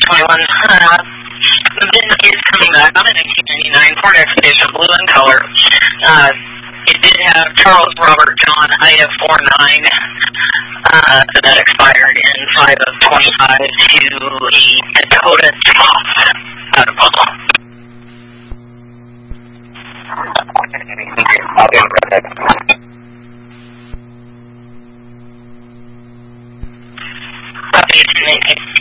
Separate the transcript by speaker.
Speaker 1: 21. The VIN is coming back on a 1999 Ford Expedition, blue in color. It did have Charles Robert John IF49 that expired in 5 of 25 to a Dakota Top out of Puzzle. Copy, 219.